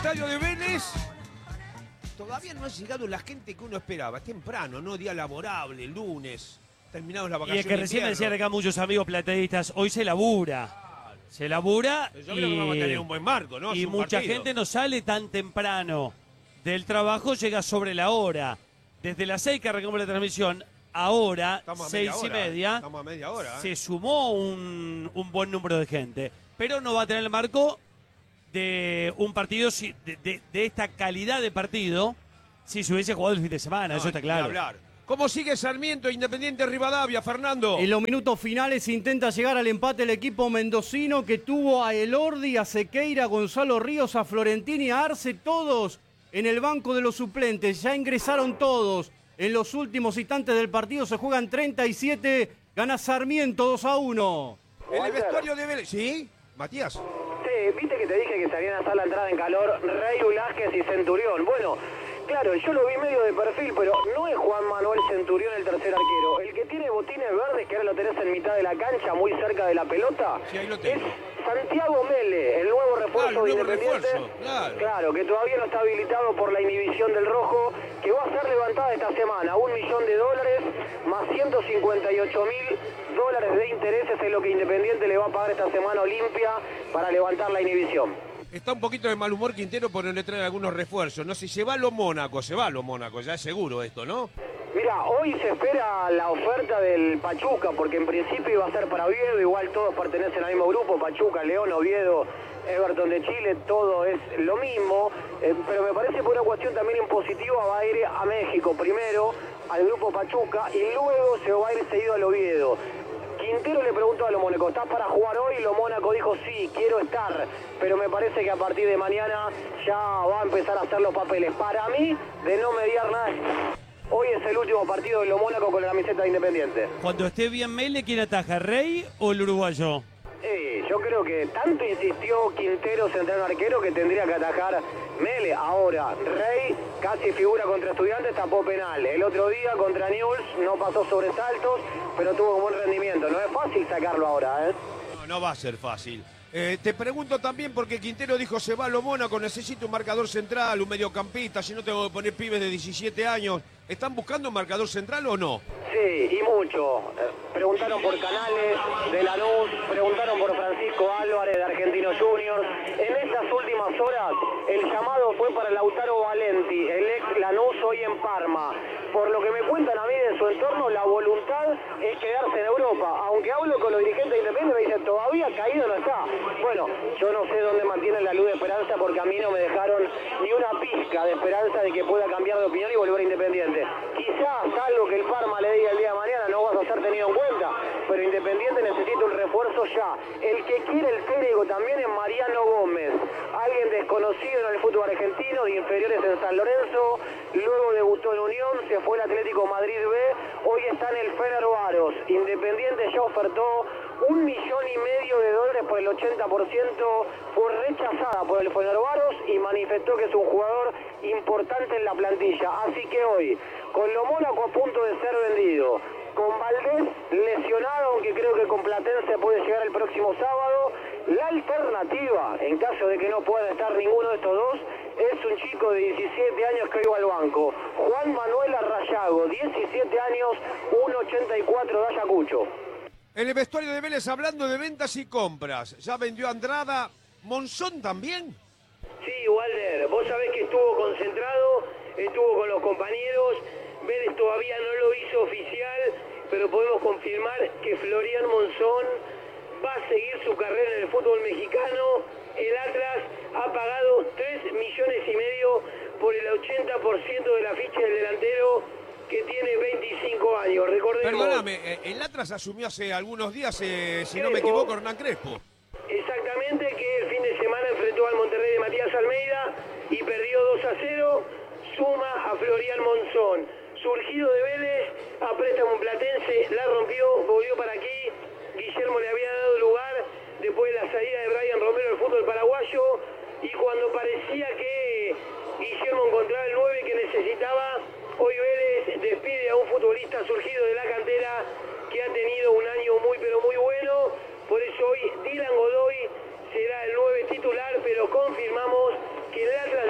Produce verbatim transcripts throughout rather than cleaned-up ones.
estadio de Vélez todavía no ha llegado la gente que uno esperaba. Es temprano, ¿no? Día laborable, lunes. Terminamos la vacación. Y es que recién me decían acá muchos amigos plateístas, hoy se labura. Se labura. Yo y, creo que vamos a tener un buen marco, ¿no? Y Es un mucha partido. gente no sale tan temprano del trabajo, llega sobre la hora. Desde las seis que arrancamos la transmisión, ahora, Estamos a seis media y hora, media, Estamos a media hora. ¿eh? se sumó un, un buen número de gente. Pero no va a tener el marco de un partido si- de, de- de esta calidad de partido si se hubiese jugado el fin de semana, No, eso está ni claro. hablar. ¿Cómo sigue Sarmiento, Independiente Rivadavia, Fernando? En los minutos finales intenta llegar al empate el equipo mendocino que tuvo a Elordi, a Sequeira, a Gonzalo Ríos, a Florentini, a Arce, todos en el banco de los suplentes. Ya ingresaron todos. En los últimos instantes del partido se juegan treinta y siete. Gana Sarmiento dos a uno. En el vestuario de Vélez. ¿Sí? Matías. Sí, viste que te dije que salían a hacer la entrada en calor Rey Ulasquez y Centurión. Bueno, claro, yo lo vi medio de perfil, pero no es Juan Manuel Centurión el tercer arquero. El que tiene botines verdes, que ahora lo tenés en mitad de la cancha, muy cerca de la pelota, Sí, ahí lo es tengo. Santiago Mele, el nuevo refuerzo Claro, el de nuevo Independiente. refuerzo, claro. Claro, que todavía no está habilitado por la inhibición del rojo, que va a ser levantada esta semana. Un millón de dólares más ciento cincuenta y ocho mil dólares de intereses es lo que Independiente le va a pagar esta semana Olimpia para levantar la inhibición. Está un poquito de mal humor Quintero por no le traer algunos refuerzos. No sé, se va a lo Mónaco, se va a lo Mónaco, ya es seguro esto, ¿no? Mira, hoy se espera la oferta del Pachuca, porque en principio iba a ser para Oviedo, igual todos pertenecen al mismo grupo, Pachuca, León, Oviedo, Everton de Chile, todo es lo mismo, eh, pero me parece por una cuestión también impositiva va a ir a México primero, al grupo Pachuca, y luego se va a ir seguido al Oviedo. Quintero le preguntó a Lo Mónaco, ¿estás para jugar hoy? Lo Mónaco dijo, sí, quiero estar, pero me parece que a partir de mañana ya va a empezar a hacer los papeles. Para mí, de no mediar nada, hoy es el último partido de Lo Mónaco con la camiseta de Independiente. Cuando esté bien Mele, ¿quién ataja, Rey o el uruguayo? Sí, yo creo que tanto insistió Quintero, central arquero, que tendría que atajar Mele. Ahora, Rey casi figura contra Estudiantes, tapó penal. El otro día contra Newell's no pasó sobresaltos, pero tuvo un buen rendimiento. No es fácil sacarlo ahora, ¿eh? No, no va a ser fácil. Eh, te pregunto también porque Quintero dijo se va a lo Mónaco, necesito un marcador central, un mediocampista, si no tengo que poner pibes de diecisiete años. ¿Están buscando un marcador central o no? Sí, y mucho. Eh, Preguntaron por Canales de Lanús, preguntaron por Francisco Álvarez de Argentinos Juniors. En estas últimas horas el llamado fue para Lautaro Valenti, el ex Lanús hoy en Parma. Por lo que me cuentan a mí de su entorno, la voluntad es quedarse en Europa. Aunque hablo con los dirigentes de Independiente, me dicen, todavía caído no está. Bueno, yo no sé dónde mantienen la luz de esperanza porque a mí no me dejaron ni una pizca de esperanza de que pueda cambiar de opinión y volver a Independiente. Quizás algo que el Parma le diga el día de mañana no vas a ser tenido en cuenta, pero Independiente necesita un refuerzo ya. El que quiere el técnico también es Mariano Gómez, alguien desconocido en el fútbol argentino, de inferiores en San Lorenzo, luego debutó en Unión, se fue al Atlético Madrid B, hoy está en el Fenerbahce. Independiente ya ofertó un millón y medio de dólares por el ochenta por ciento, fue rechazada por el Fenerbahce y manifestó que es un jugador importante en la plantilla. Así que hoy, con Lo Mónaco a punto de ser vendido, con Valdés lesionado, aunque creo que con Platense puede llegar el próximo sábado, la alternativa, en caso de que no pueda estar ninguno de estos dos, es un chico de diecisiete años que iba al banco, Juan Manuel Arrayago, diecisiete años, uno ochenta y cuatro de Ayacucho. En el vestuario de Vélez hablando de ventas y compras. Ya vendió Andrada. ¿Monzón también? Sí, Walter, vos sabés que estuvo concentrado, estuvo con los compañeros, Vélez todavía no lo hizo oficial, pero podemos confirmar que Florian Monzón va a seguir su carrera en el fútbol mexicano. El Atlas ha pagado tres millones y medio por el ochenta por ciento de la ficha del delantero que tiene veinticinco años. Recordemos. Perdóname, eh, el Atlas asumió hace algunos días, eh, si no me Crespo. equivoco, Hernán Crespo. Exactamente, que el fin de semana enfrentó al Monterrey de Matías Almeida y perdió dos a cero, suma a Florian Monzón. Surgido de Vélez, a préstamo platense, la rompió, volvió para aquí, Guillermo le había dado lugar después de la salida de Brian Romero del fútbol paraguayo, y cuando parecía que Guillermo encontraba el nueve que necesitaba, hoy Vélez despide a un futbolista surgido de la cantera que ha tenido un año muy pero muy bueno. Por eso hoy Dylan Godoy será el nueve titular, pero confirmamos que el Atlas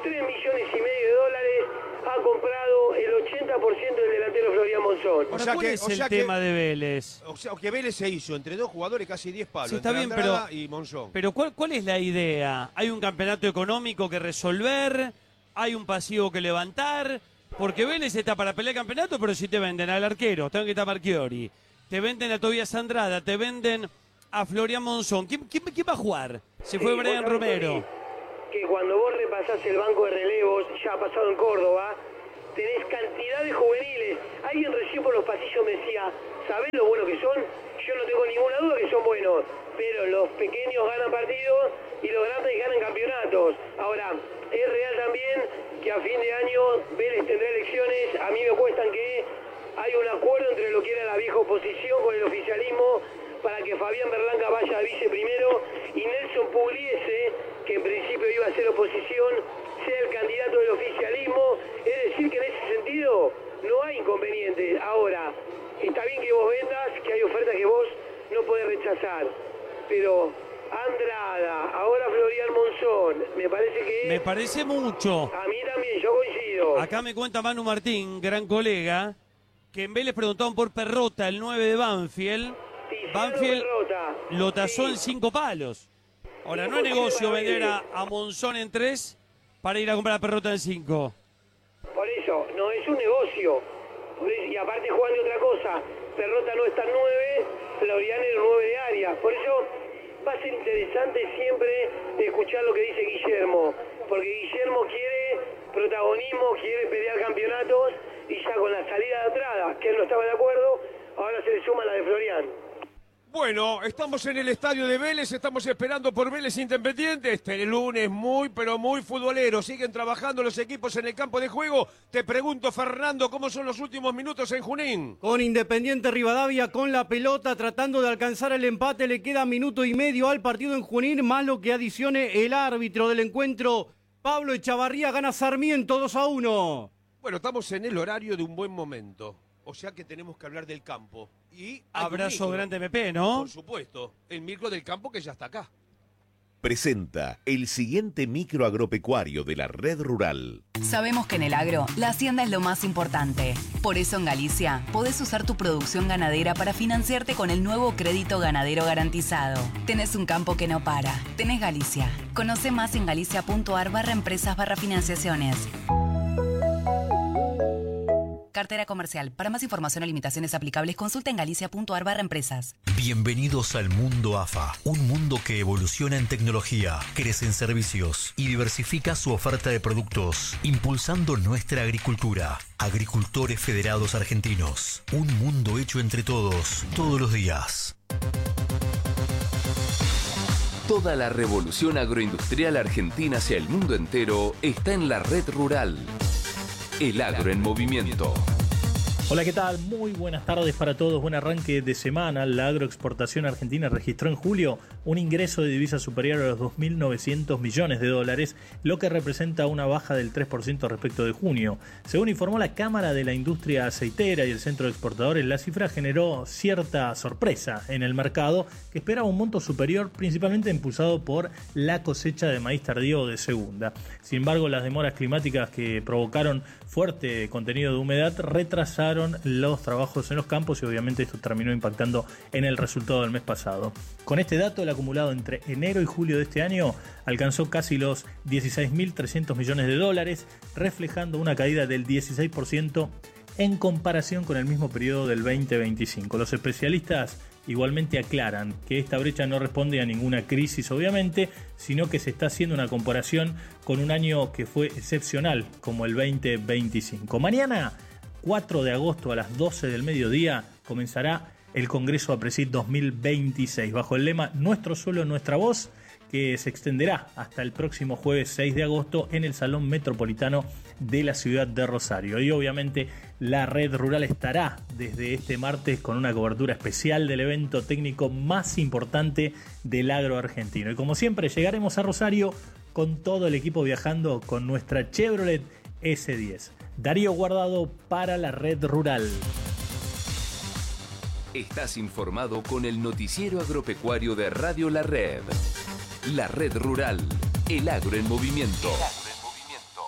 tres millones y medio de dólares ha comprado el ochenta por ciento del delantero Florian Monzón. O Ahora, sea ¿cuál que- es o el sea que- tema de Vélez? O sea, que Vélez se hizo entre dos jugadores casi diez palos. Sí, está entre bien, Andrada pero- y Monzón. Pero ¿cuál, ¿cuál es la idea? ¿Hay un campeonato económico que resolver? ¿Hay un pasivo que levantar? Porque Vélez está para pelear el campeonato, pero si te venden al arquero, tengo que estar Marchiori, te venden a Tobias Andrada, te venden a Florian Monzón. ¿Quién, quién, quién va a jugar? Se fue Sí, Brian vos sabés, Romero. Tony, que cuando vos repasás el banco de relevos, ya ha pasado en Córdoba, tenés cantidad de juveniles. Alguien recién por los pasillos me decía, ¿sabés lo bueno que son? Yo no tengo ninguna duda que son buenos, pero los pequeños ganan partidos y los grandes ganan campeonatos. Ahora, es real también que a fin de año Vélez tendrá elecciones. A mí me cuestan que hay un acuerdo entre lo que era la vieja oposición con el oficialismo para que Fabián Berlanga vaya a vice primero y Nelson Pugliese, que en principio iba a ser oposición, sea el candidato del oficialismo. Es decir que en ese sentido no hay inconveniente. Ahora, está bien que vos vendas, que hay ofertas que vos no podés rechazar, pero Andrada, ahora Florian Monzón, me parece que... Me parece mucho. A mí también, yo coincido. Acá me cuenta Manu Martín, gran colega, que en Vélez preguntaban por Perrota, el nueve de Banfield. Tiziano Banfield Perrota. lo tasó Sí. en cinco palos. Ahora, no es Cinco negocio kilos para vender a, Vélez. a Monzón en tres para ir a comprar a Perrota en cinco. Por eso, no es un negocio. Por eso- y aparte juegan de otra cosa. Perrota no está en nueve, Florian era nueve de área. Por eso va a ser interesante siempre escuchar lo que dice Guillermo. Porque Guillermo quiere protagonismo, quiere pelear campeonatos y ya con la salida de Andrada, que él no estaba de acuerdo, ahora se le suma la de Florian. Bueno, estamos en el estadio de Vélez, estamos esperando por Vélez Independiente. Este lunes muy, pero muy futbolero. Siguen trabajando los equipos en el campo de juego. Te pregunto, Fernando, ¿cómo son los últimos minutos en Junín? Con Independiente Rivadavia con la pelota tratando de alcanzar el empate, le queda minuto y medio al partido en Junín, más lo que adicione el árbitro del encuentro. Pablo Echavarría gana Sarmiento dos a uno. Bueno, estamos en el horario de un buen momento. O sea que tenemos que hablar del campo. Y hay un Abrazo micro, grande M P, ¿no? Por supuesto, el micro del campo que ya está acá. Presenta el siguiente micro agropecuario de la Red Rural. Sabemos que en el agro la hacienda es lo más importante. Por eso en Galicia podés usar tu producción ganadera para financiarte con el nuevo crédito ganadero garantizado. Tenés un campo que no para. Tenés Galicia. Conoce más en galicia.ar barra empresas barra financiaciones. Cartera comercial. Para más información o limitaciones aplicables, consulta en galicia.ar barra empresas. Bienvenidos al mundo A F A, un mundo que evoluciona en tecnología, crece en servicios y diversifica su oferta de productos, impulsando nuestra agricultura. Agricultores Federados Argentinos, un mundo hecho entre todos, todos los días. Toda la revolución agroindustrial argentina hacia el mundo entero está en la Red Rural. El agro en movimiento. Hola, ¿qué tal? Muy buenas tardes para todos. Buen arranque de semana. La agroexportación argentina registró en julio un ingreso de divisas superior a los dos mil novecientos millones de dólares, lo que representa una baja del tres por ciento respecto de junio. Según informó la Cámara de la Industria Aceitera y el Centro de Exportadores, la cifra generó cierta sorpresa en el mercado, que esperaba un monto superior, principalmente impulsado por la cosecha de maíz tardío de segunda. Sin embargo, las demoras climáticas que provocaron fuerte contenido de humedad retrasaron los trabajos en los campos y obviamente esto terminó impactando en el resultado del mes pasado. Con este dato, el acumulado entre enero y julio de este año alcanzó casi los dieciséis mil trescientos millones de dólares, reflejando una caída del dieciséis por ciento en comparación con el mismo periodo del veinte veinticinco. Los especialistas igualmente aclaran que esta brecha no responde a ninguna crisis, obviamente, sino que se está haciendo una comparación con un año que fue excepcional, como el veinte veinticinco. Mañana, cuatro de agosto a las doce del mediodía, comenzará el Congreso APRESID dos mil veintiséis, bajo el lema Nuestro suelo, nuestra voz, que se extenderá hasta el próximo jueves seis de agosto en el Salón Metropolitano de la ciudad de Rosario. Y obviamente la Red Rural estará desde este martes con una cobertura especial del evento técnico más importante del agro argentino. Y como siempre, llegaremos a Rosario con todo el equipo viajando con nuestra Chevrolet ese diez. Darío Guardado para la Red Rural. Estás informado con el noticiero agropecuario de Radio La Red. La Red Rural, el agro en movimiento. El agro en movimiento.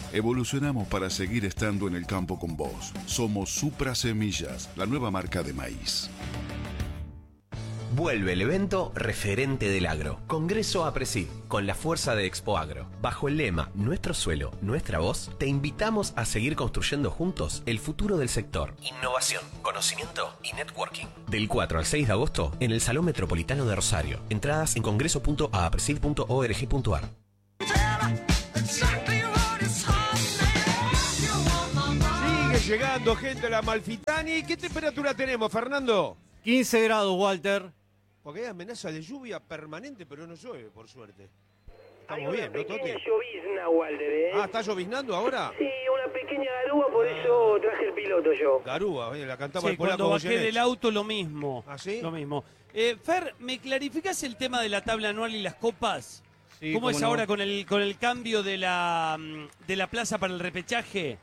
Evolucionamos para seguir estando en el campo con vos. Somos Supra Semillas, la nueva marca de maíz. Vuelve el evento referente del agro. Congreso APRESID, con la fuerza de Expo Agro. Bajo el lema Nuestro suelo, nuestra voz, te invitamos a seguir construyendo juntos el futuro del sector. Innovación, conocimiento y networking. Del cuatro al seis de agosto en el Salón Metropolitano de Rosario. Entradas en congreso punto apresid punto org punto ar. Sigue llegando gente a la Amalfitani. ¿Qué temperatura tenemos, Fernando? quince grados, Walter. Porque hay amenaza de lluvia permanente, pero no llueve, por suerte. Hay Estamos una bien, ¿no, Toti? pequeña llovizna, Walter, ¿eh? Ah, ¿está lloviznando ahora? Sí, una pequeña garúa, por eso traje el piloto yo. Garúa, eh, la cantaba Sí, el polaco cuando bajé Goyeneche. del auto lo mismo. ¿Ah, sí? Lo mismo. Eh, Fer, ¿me clarificás el tema de la tabla anual y las copas? Sí, ¿Cómo es no. ahora con el con el cambio de la mm, de la plaza para el repechaje?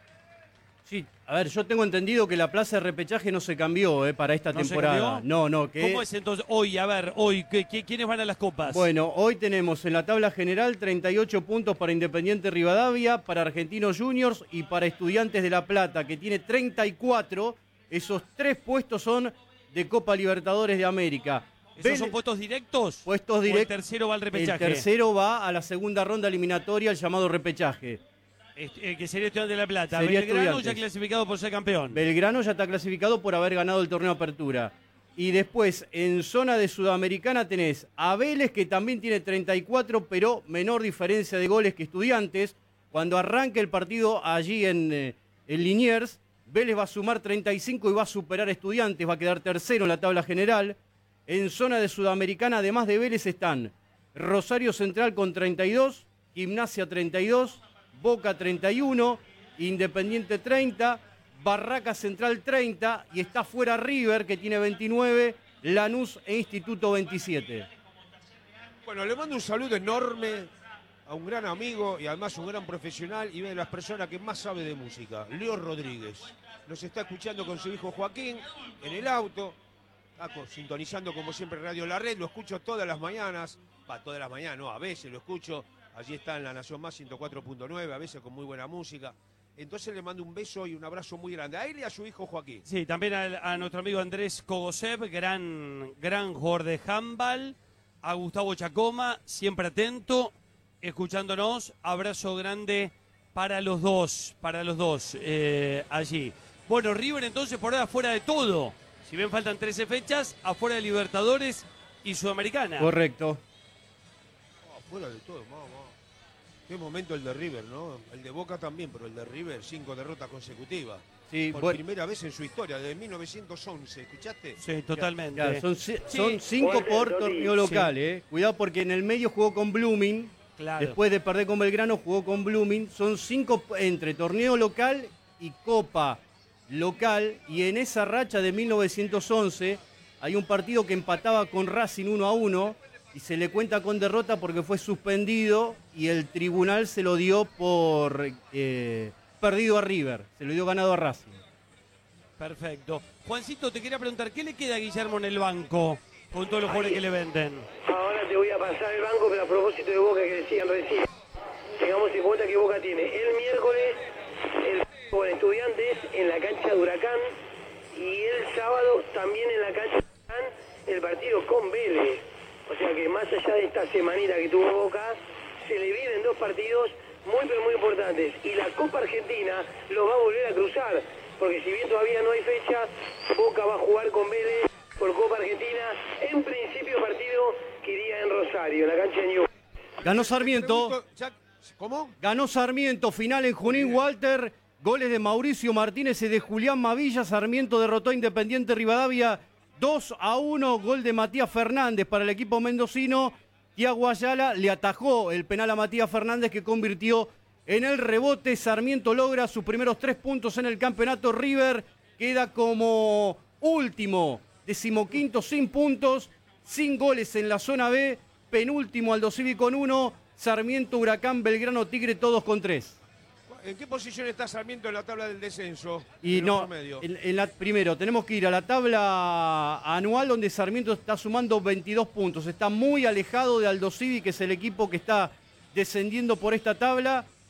Sí, a ver, yo tengo entendido que la plaza de repechaje no se cambió eh, para esta ¿No se temporada. cambió? No, no, que ¿Cómo es entonces hoy? A ver, hoy, ¿qué, qué, ¿quiénes van a las copas? Bueno, hoy tenemos en la tabla general treinta y ocho puntos para Independiente Rivadavia, para Argentinos Juniors y para Estudiantes de La Plata, que tiene treinta y cuatro. Esos tres puestos son de Copa Libertadores de América. ¿Esos Vélez- son puestos directos? Puestos ¿O el directos. tercero va al repechaje? El tercero va a la segunda ronda eliminatoria, el llamado repechaje. Este, eh, que sería Estudiante de La Plata. Sería Belgrano Estudiantes. ya clasificado por ser campeón. Belgrano ya está clasificado por haber ganado el torneo Apertura. Y después, en zona de Sudamericana tenés a Vélez, que también tiene treinta y cuatro, pero menor diferencia de goles que Estudiantes. Cuando arranque el partido allí en, eh, en Liniers, Vélez va a sumar treinta y cinco y va a superar a Estudiantes, va a quedar tercero en la tabla general. En zona de Sudamericana, además de Vélez, están Rosario Central con treinta y dos, Gimnasia treinta y dos, Boca treinta y uno, Independiente treinta, Barraca Central treinta y está fuera River, que tiene veintinueve, Lanús e Instituto veintisiete. Bueno, le mando un saludo enorme a un gran amigo y además un gran profesional y una de las personas que más sabe de música, Leo Rodríguez. Nos está escuchando con su hijo Joaquín en el auto, está co- sintonizando como siempre Radio La Red, lo escucho todas las mañanas, va, todas las mañanas, no, a veces lo escucho, allí está en La Nación Más ciento cuatro punto nueve, a veces con muy buena música. Entonces le mando un beso y un abrazo muy grande a él y a su hijo Joaquín. Sí, también a, a nuestro amigo Andrés Kogosev, gran, gran jugador de handball. A Gustavo Chacoma, siempre atento, escuchándonos. Abrazo grande para los dos, para los dos eh, allí. Bueno, River entonces por ahora fuera de todo. Si bien faltan trece fechas, afuera de Libertadores y Sudamericana. Correcto. Oh, fuera de todo, mamá. Qué momento el de River, ¿no? El de Boca también, pero el de River, cinco derrotas consecutivas. Sí, Por bueno. primera vez en su historia, desde mil novecientos once, ¿escuchaste? Sí, totalmente. Ya, son, ci- Sí. son cinco Walter, por Toti. torneo local, eh. Cuidado porque en el medio jugó con Blooming. Claro. Después de perder con Belgrano, jugó con Blooming. Son cinco entre torneo local y Copa local. Y en esa racha de mil novecientos once hay un partido que empataba con Racing uno a uno y se le cuenta con derrota porque fue suspendido y el tribunal se lo dio por eh, perdido a River. Se lo dio ganado a Racing. Perfecto. Juancito, te quería preguntar, ¿qué le queda a Guillermo en el banco con todos los jugadores que le venden? Ahora te voy a pasar el banco, pero a propósito de Boca que decían recién. Tengamos en cuenta que Boca tiene el miércoles el con Estudiantes en la cancha de Huracán y el sábado también en la cancha de Huracán el partido con Vélez. O sea que más allá de esta semanita que tuvo Boca, se le vienen dos partidos muy pero muy importantes. Y la Copa Argentina los va a volver a cruzar, porque si bien todavía no hay fecha, Boca va a jugar con Vélez por Copa Argentina. En principio partido que iría en Rosario, en la cancha de New. Ganó Sarmiento. Pregunto, ya- ¿Cómo? Ganó Sarmiento, final en Junín, Walter. Goles de Mauricio Martínez y de Julián Mavilla. Sarmiento derrotó a Independiente Rivadavia dos a uno. Gol de Matías Fernández para el equipo mendocino. Tiago Ayala le atajó el penal a Matías Fernández, que convirtió en el rebote. Sarmiento logra sus primeros tres puntos en el campeonato. River queda como último, decimoquinto sin puntos, sin goles en la zona B. Penúltimo Aldo Civi con uno. Sarmiento, Huracán, Belgrano, Tigre, todos con tres. ¿En qué posición está Sarmiento en la tabla del descenso? Y En el no, promedio. en, en la, primero tenemos que ir a la tabla anual donde Sarmiento está sumando veintidós puntos. Está muy alejado de Aldo Civi, que es el equipo que está descendiendo por esta tabla.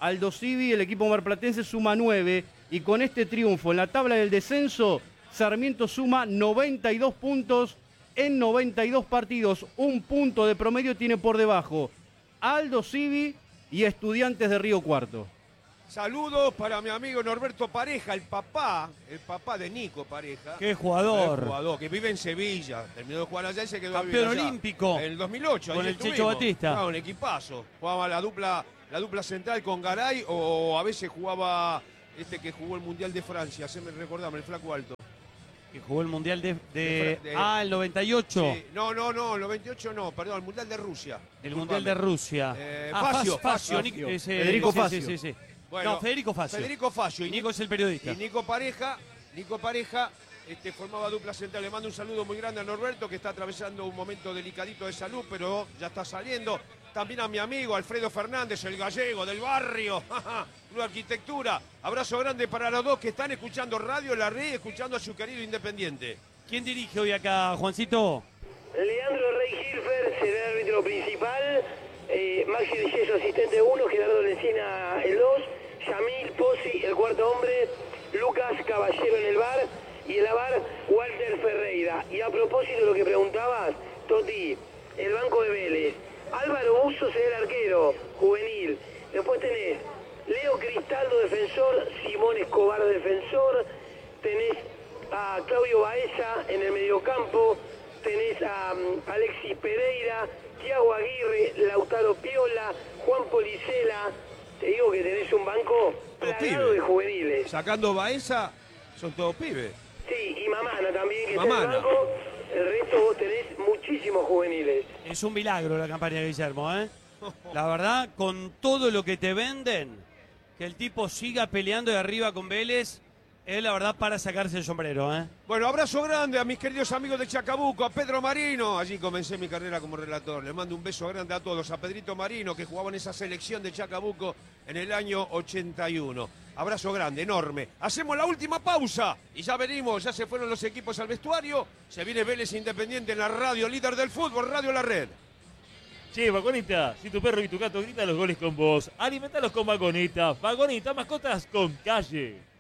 Aldo Civi, el equipo marplatense suma nueve. Y con este triunfo en la tabla del descenso, Sarmiento suma noventa y dos puntos en noventa y dos partidos. Un punto de promedio tiene por debajo Aldo Civi y Estudiantes de Río Cuarto. Saludos para mi amigo Norberto Pareja, el papá, el papá de Nico Pareja. ¡Qué jugador! El jugador que vive en Sevilla. Terminó de jugar allá y se quedó campeón allá. olímpico. En el dos mil ocho. Con ahí el estuvimos. Checho Batista. Ah, un equipazo. Jugaba la dupla, la dupla central con Garay o a veces jugaba este que jugó el Mundial de Francia. Se me recordaba, el flaco alto. Que jugó el Mundial de... de, De- de- ah, el noventa y ocho. Sí. No, no, no, el noventa y ocho no, perdón, el Mundial de Rusia. El Disculpame. Mundial de Rusia. Eh, ah, Facio, Facio, Facio. Nic- ese- Federico sí, Facio. Sí, sí, sí. Bueno, no, Federico Facio. Federico Facio. Y Nico es el periodista. Y Nico Pareja, Nico Pareja este, formaba dupla central. Le mando un saludo muy grande a Norberto, que está atravesando un momento delicadito de salud, pero ya está saliendo. También a mi amigo Alfredo Fernández, el gallego del barrio, Club Arquitectura. Abrazo grande para los dos que están escuchando Radio La Red, escuchando a su querido Independiente. ¿Quién dirige hoy acá, Juancito? Leandro Rey Hilfer será el árbitro principal, eh, Maxi de Yeso asistente uno, Gerardo Lencina el dos, Yamil Pozzi el cuarto hombre, Lucas Caballero en el bar y el avar Walter Ferreira. Y a propósito de lo que preguntabas, Toti, el banco de Vélez, Álvaro Buzo será el arquero juvenil, después tenés Leo Cristaldo defensor, Simón Escobar defensor, tenés a Claudio Baeza en el mediocampo, tenés a um, Alexis Pereira, Thiago Aguirre, Lautaro Piola, Juan Policela. Te digo que tenés un banco plagado de juveniles. Sacando Baeza, son todos pibes. Sí, y Mamana también, que está en Mamana. el banco. El resto vos tenés muchísimos juveniles. Es un milagro la campaña de Guillermo, ¿eh? La verdad, con todo lo que te venden, que el tipo siga peleando de arriba con Vélez, es la verdad para sacarse el sombrero, ¿eh? Bueno, abrazo grande a mis queridos amigos de Chacabuco, a Pedro Marino. Allí comencé mi carrera como relator. Le mando un beso grande a todos. A Pedrito Marino, que jugaba en esa selección de Chacabuco en el año ochenta y uno. Abrazo grande, enorme. Hacemos la última pausa y ya venimos. Ya se fueron los equipos al vestuario. Se viene Vélez Independiente en la radio, líder del fútbol, Radio La Red. Che, Vagonita, si tu perro y tu gato gritan los goles con vos, alimentalos con Vagonita. Vagonita, mascotas con calle.